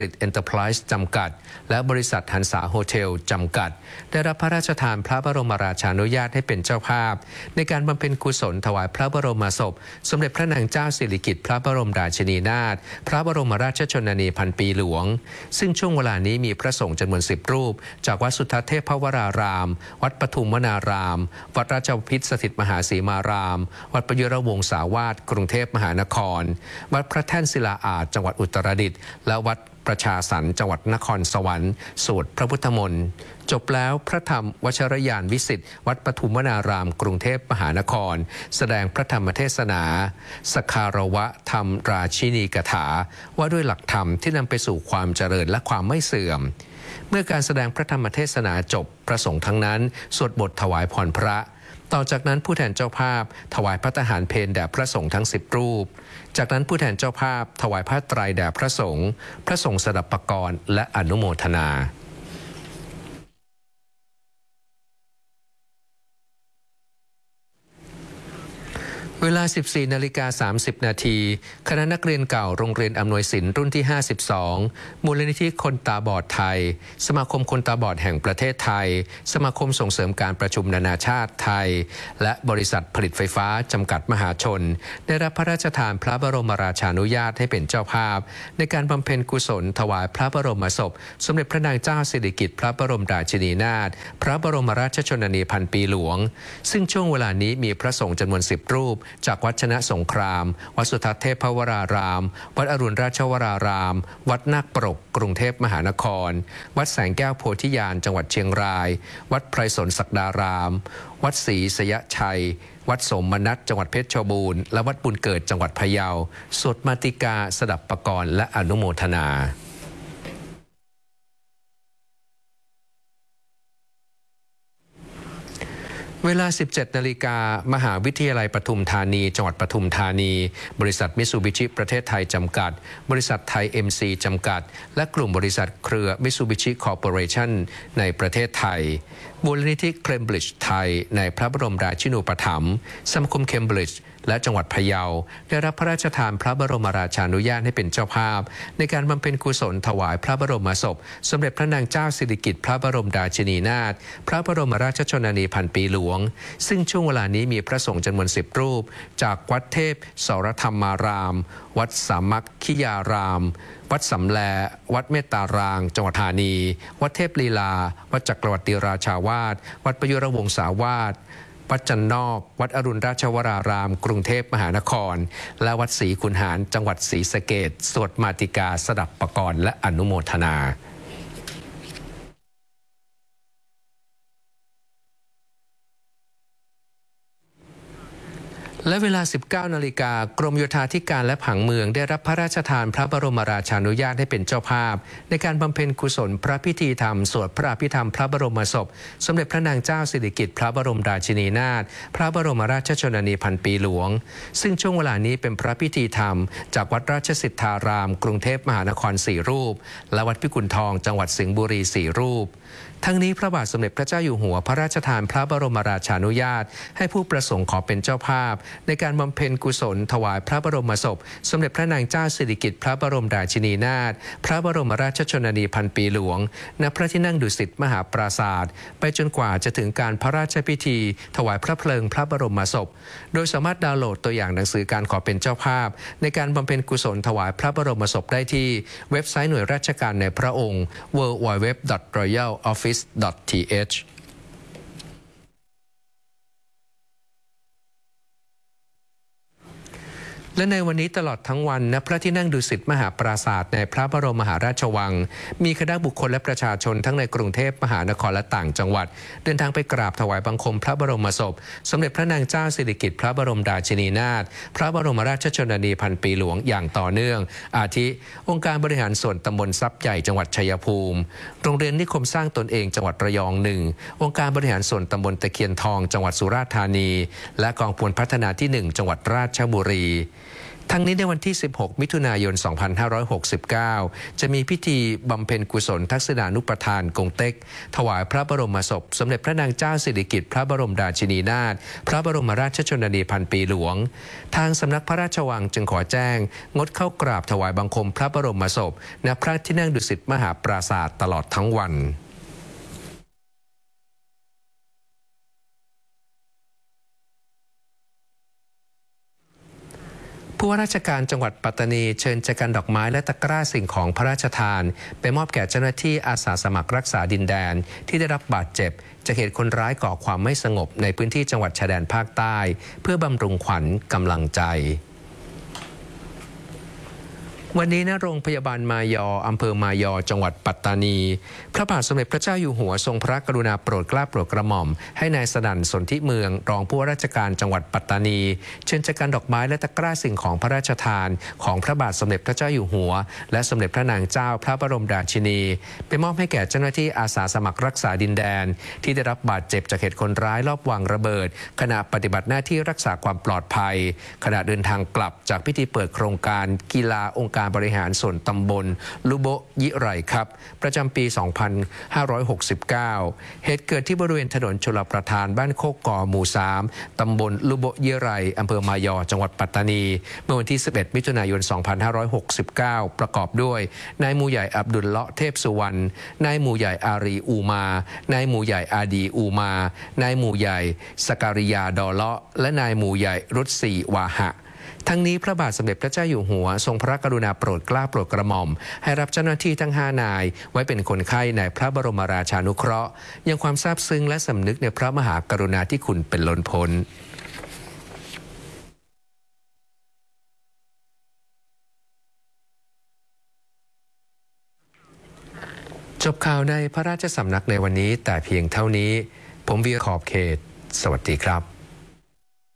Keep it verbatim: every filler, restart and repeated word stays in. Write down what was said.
เอ็นเตอร์ไพรส์จำกัดและบริษัทหันษาโฮเทลจำกัดได้รับพระราชทานพระบรมราชานุญาตให้เป็นเจ้าภาพในการบำเพ็ญกุศลถวายพระบรมศพสมเด็จพระนางเจ้าสิริกิติ์พระบรมราชินีนาถพระบรมราชชนนีพันปีหลวงซึ่งช่วงเวลานี้มีพระสงฆ์จำนวนสิบรูปจากวัดสุทธเทพวรารามวัดปทุมวนารามวัดราชบพิตรสถิตมหาสีมารามวัดประยุรวงศาวาสกรุงเทพมหานครวัดพระแท่นศิลาอาสน์จังหวัดอุตรดิตถ์และวัดประชาสรรค์จังหวัดนครสวรรค์สวดพระพุทธมนต์จบแล้วพระธรรมวชรยานวิสิทธิ์วัดปทุมวนารามกรุงเทพมหานครแสดงพระธรรมเทศนาสคารวะธรรมราชินีกถาว่าด้วยหลักธรรมที่นำไปสู่ความเจริญและความไม่เสื่อมเมื่อการแสดงพระธรรมเทศนาจบพระสงฆ์ทั้งนั้นสวดบทถวายพรพระต่อจากนั้นผู้แทนเจ้าภาพถวายพระทหารเพลแด่พระสงฆ์ทั้งสิบรูปจากนั้นผู้แทนเจ้าภาพถวายผ้าไตรแด่พระสงฆ์พระสงฆ์สดับปกรณ์และอนุโมทนาเวลา สิบสี่นาฬิกาสามสิบนาทีคณะนักเรียนเก่าโรงเรียนอำนวยสินรุ่นที่ห้าสิบสองมูลนิธิคนตาบอดไทยสมาคมคนตาบอดแห่งประเทศไทยสมาคมส่งเสริมการประชุมนานาชาติไทยและบริษัทผลิตไฟฟ้าจำกัดมหาชนได้รับพระราชทานพระบรมราชานุญาตให้เป็นเจ้าภาพในการบำเพ็ญกุศลถวายพระบรมศพสมเด็จพระนางเจ้าสิริกิติ์พระบรมราชินีนาถพระบรมราชชนนีพันปีหลวงซึ่งช่วงเวลานี้มีพระสงฆ์จำนวนสิบรูปจากวัดชนะสงครามวัดสุทัศน์เทพวรารามวัดอรุณราชวรารามวัดนาคปรกกรุงเทพมหานครวัดแสงแก้วโพธิญาณจังหวัดเชียงรายวัดไพรสนศักดารามวัดศรีสยชัยวัดสมนัสจังหวัดเพชรบูรณ์และวัดบุญเกิดจังหวัดพะเยาสวดมาติกาสดับปกรณ์และอนุโมทนาเวลา สิบเจ็ดนาฬิกามหาวิทยาลัยปทุมธานีจังหวัดปทุมธานีบริษัทมิตซูบิชิประเทศไทยจำกัดบริษัทไทย เอ็ม ซี จำกัดและกลุ่มบริษัทเครือมิตซูบิชิคอร์ปอเรชั่นในประเทศไทยมูลนิธิเคมบริดจ์ไทยในพระบรมราชินูปถัมภ์สมาคมเคมบริดจ์และจังหวัดพะเยาได้รับพระราชทานพระบรมราชานุญาตให้เป็นเจ้าภาพในการบำเพ็ญกุศลถวายพระบรมศพสมเด็จพระนางเจ้าสิริกิติ์พระบรมราชินีนาถพระบรมราชชนนีพันปีหลวงซึ่งช่วงเวลานี้มีพระสงฆ์จำนวนสิบรูปจากวัดเทพสรธรรมารามวัดสามัคคิยารามวัดสำแลวัดเมตตารางจังหวัดธานีวัดเทพลีลาวัดจักรวรรดิราชาวาสวัดประยุรวงศาวาสวัดจันนอกวัดอรุณราชวรารามกรุงเทพมหานครและวัดศรีขุนหารจังหวัดศรีสะเกษสวดมาติกาสดับปกรณ์และอนุโมทนาและเวลา สิบเก้านาฬิกากรมโยธาธิการและผังเมืองได้รับพระราชทานพระบรมราชานุญาตให้เป็นเจ้าภาพในการบำเพ็ญกุศลพระพิธีธรรมสวดพระอภิธรรมพระบรมศพสมเด็จพระนางเจ้าสิริกิติ์พระบรมราชินีนาถพระบรมราชชนนีพันปีหลวงซึ่งช่วงเวลานี้เป็นพระพิธีธรรมจากวัดราชสิทธารามกรุงเทพมหานครสี่รูปและวัดพิกุลทองจังหวัดสิงห์บุรีสี่รูปทั้งนี้พระบาทสมเด็จพระเจ้าอยู่หัวพระราชทานพระบรมราชานุญาตให้ผู้ประสงค์ขอเป็นเจ้าภาพในการบำเพ็ญกุศลถวายพระบรมศพสมเด็จพระนางเจ้าสิริกิติ์พระบรมราชินีนาถพระบรมราชชนนีพันปีหลวงณพระที่นั่งดุสิตมหาปราสาทไปจนกว่าจะถึงการพระราชพิธีถวายพระเพลิงพระบรมศพโดยสามารถดาวน์โหลดตัวอย่างหนังสือการขอเป็นเจ้าภาพในการบำเพ็ญกุศลถวายพระบรมศพได้ที่เว็บไซต์หน่วยราชการในพระองค์ ดับเบิลยู ดับเบิลยู ดับเบิลยู ดอท รอยัล ออฟฟิศ ดอท ที เอชและในวันนี้ตลอดทั้งวันณพระที่นั่งดุสิตมหาปราสาทในพระบรมมหาราชวังมีคณะบุคคลและประชาชนทั้งในกรุงเทพมหานครและต่างจังหวัดเดินทางไปกราบถวายบังคมพระบรมศพสมเด็จพระนางเจ้าสิริกิติ์พระบรมราชินีนาถพระบรมราชชนนีพันปีหลวงอย่างต่อเนื่องอาทิองค์การบริหารส่วนตำบลทรัพย์ใหญ่จังหวัดชัยภูมิโรงเรียนนิคมสร้างตนเองจังหวัดระยองหนึ่งองค์การบริหารส่วนตำบลตะเคียนทองจังหวัดสุราษฎร์ธานีและกองพลพัฒนาที่หนึ่งจังหวัดราชบุรีทั้งนี้ในวันที่ สิบหก มิถุนายน สองพันห้าร้อยหกสิบเก้า จะมีพิธีบำเพ็ญกุศลทักษิณานุปทานกงเต็กถวายพระบรมศพสมเด็จพระนางเจ้าสิริกิติ์พระบรมราชินีนาถพระบรมราชชนนีพันปีหลวงทางสำนักพระราชวังจึงขอแจ้งงดเข้ากราบถวายบังคมพระบรมศพณพระที่นั่งดุสิตมหาปราสาทตลอดทั้งวันผู้ว่าราชการจังหวัดปัตตานีเชิญแจกันดอกไม้และตะกร้าสิ่งของพระราชทานไปมอบแก่เจ้าหน้าที่อาสาสมัครรักษาดินแดนที่ได้รับบาดเจ็บจากเหตุคนร้ายก่อความไม่สงบในพื้นที่จังหวัดชายแดนภาคใต้เพื่อบำรุงขวัญกำลังใจวันนี้ณโรงพยาบาลมายออำเภอมายอจังหวัดปัตตานีพระบาทสมเด็จพระเจ้าอยู่หัวทรงพระกรุณาโปรดเกล้าโปรดกระหม่อมให้นายสนั่นสนธิเมืองรองผู้ว่าราชการจังหวัดปัตตานีเชิญแจกันดอกไม้และตะกร้าสิ่งของพระราชทานของพระบาทสมเด็จพระเจ้าอยู่หัวและสมเด็จพระนางเจ้าพระบรมราชินีไปมอบให้แก่เจ้าหน้าที่อาสาสมัครรักษาดินแดนที่ได้รับบาดเจ็บจากเหตุคนร้ายลอบวางระเบิดขณะปฏิบัติหน้าที่รักษาความปลอดภัยขณะเดินทางกลับจากพิธีเปิดโครงการกีฬาองค์การบริหารส่วนตำบลลุโบยิไรครับประจำปี สองพันห้าร้อยหกสิบเก้า เหตุเกิดที่บริเวณถนนชลประทานบ้านโคกกอหมู่ สาม ตำบลลุโบยิไรอำเภอมายอจังหวัดปัตตานีเมื่อวันที่ สิบเอ็ด มิถุนายน สองพันห้าร้อยหกสิบเก้า ประกอบด้วยนายหมู่ใหญ่อับดุลเลาะห์เทพสุวรรณนายหมู่ใหญ่อารีอูมานายหมู่ใหญ่อาดีอูมานายหมู่ใหญ่สการิยาดอเลาะห์และนายหมู่ใหญ่รุตซีวาหะทั้งนี้พระบาทสมเด็จพระเจ้าอยู่หัวทรงพระกรุณาโปรดเกล้าโปรดกระหม่อมให้รับเจ้าหน้าที่ทั้งห้านายไว้เป็นคนไข้ในพระบรมราชานุเคราะห์ยังความซาบซึ้งและสำนึกในพระมหากรุณาธิคุณเป็นล้นพ้นจบข่าวในพระราชสำนักในวันนี้แต่เพียงเท่านี้ผมวีรขอบเขตสวัสดีครับ